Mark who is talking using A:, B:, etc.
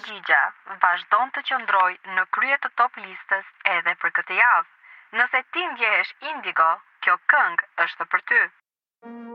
A: përgjigja vazhdon të qëndroj në krye të top listës edhe për këtë javë. Nëse ti ndjehesh indigo, kjo këngë është për ty.